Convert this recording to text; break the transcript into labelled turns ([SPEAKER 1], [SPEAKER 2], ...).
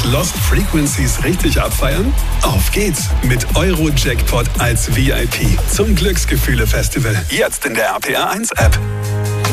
[SPEAKER 1] Lost Frequencies richtig abfeiern? Auf geht's mit Euro-Jackpot als VIP zum Glücksgefühle-Festival. Jetzt in der RPR 1 App.